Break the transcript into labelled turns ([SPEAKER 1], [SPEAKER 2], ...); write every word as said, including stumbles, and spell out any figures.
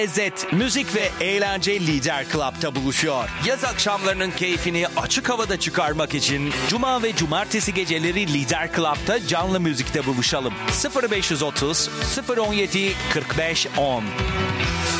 [SPEAKER 1] Lezzet, müzik ve eğlence Lider Club'ta buluşuyor. Yaz akşamlarının keyfini açık havada çıkarmak için Cuma ve Cumartesi geceleri Lider Club'ta canlı müzikte buluşalım. sıfır beş otuz sıfır on yedi kırk beş on